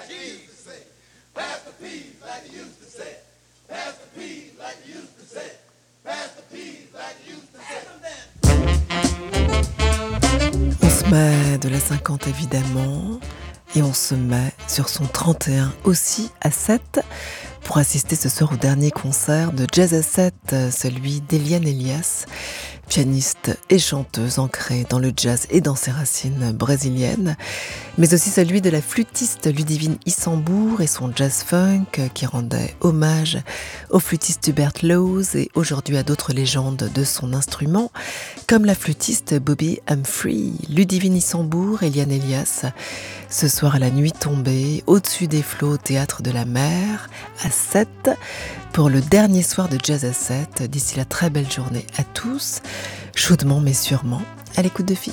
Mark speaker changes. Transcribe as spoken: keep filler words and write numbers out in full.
Speaker 1: like you used to say. Pass the peas like you used to say. Pass the peas like you used to say. Pass the peas like you used to say.
Speaker 2: On se met de la cinquante évidemment, et on se met sur son trente et un aussi à sept pour assister ce soir au dernier concert de Jazz à sept, celui d'Eliane Elias, pianiste et chanteuse ancrée dans le jazz et dans ses racines brésiliennes, mais aussi celui de la flûtiste Ludivine Issambourg et son jazz funk qui rendait hommage au flûtiste Hubert Laws et aujourd'hui à d'autres légendes de son instrument, comme la flûtiste Bobby Humphrey. Ludivine Issambourg, Eliane Elias, ce soir à la nuit tombée, au-dessus des flots au Théâtre de la Mer, à sept, pour le dernier soir de Jazz à sept. D'ici la très belle journée à tous, chaudement mais sûrement, à l'écoute de F I.